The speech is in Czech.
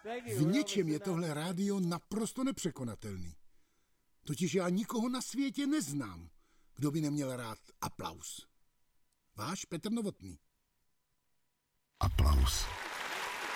V něčem je tohle rádio naprosto nepřekonatelný. Totiž já nikoho na světě neznám, kdo by neměl rád aplaus. Váš Petr Novotný. Aplaus.